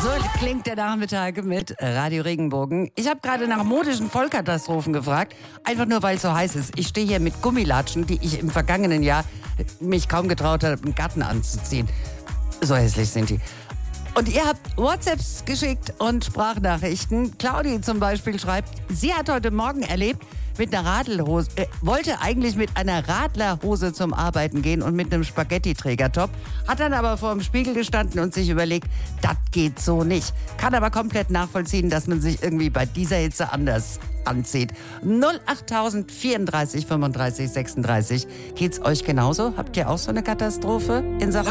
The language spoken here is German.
So klingt der Nachmittag mit Radio Regenbogen. Ich habe gerade nach modischen Vollkatastrophen gefragt, einfach nur weil es so heiß ist. Ich stehe hier mit Gummilatschen, die ich im vergangenen Jahr mich kaum getraut habe, im Garten anzuziehen. So hässlich sind die. Und ihr habt WhatsApps geschickt und Sprachnachrichten. Claudi zum Beispiel schreibt, sie hat heute Morgen erlebt, mit einer Radlhose, wollte eigentlich mit einer Radlerhose zum Arbeiten gehen und mit einem Spaghetti-Trägertop, hat dann aber vor dem Spiegel gestanden und sich überlegt, das geht so nicht. Kann aber komplett nachvollziehen, dass man sich irgendwie bei dieser Hitze anders anzieht. 08000 34 35 36. Geht's euch genauso? Habt ihr auch so eine Katastrophe in Sachen